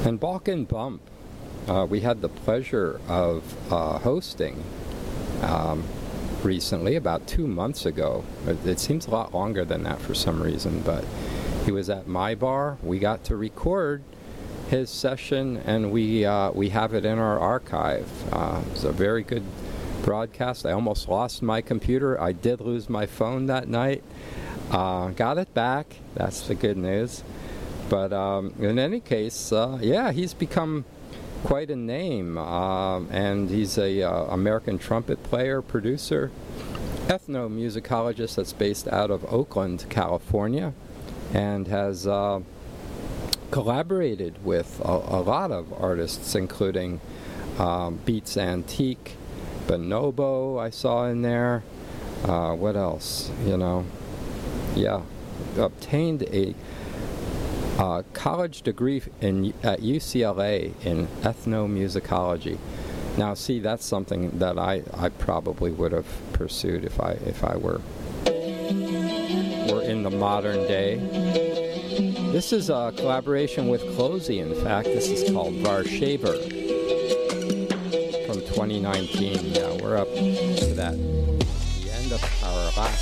And Balkan Bump, we had the pleasure of hosting recently, about 2 months ago. It seems a lot longer than that for some reason, but he was at my bar. We got to record his session, and we have it in our archive. It's a very good broadcast. I almost lost my computer. I did lose my phone that night. Got it back. That's the good news. But in any case, yeah, he's become quite a name, and he's a American trumpet player, producer, ethnomusicologist that's based out of Oakland, California, and has collaborated with a lot of artists, including Beats Antique, Bonobo I saw in there. What else? Yeah, obtained a college degree at UCLA in ethnomusicology. Now, see, that's something that I probably would have pursued if I were in the modern day. This is a collaboration with Closey. In fact, this is called Varshaver from 2019. Yeah, we're up to that. The end of our last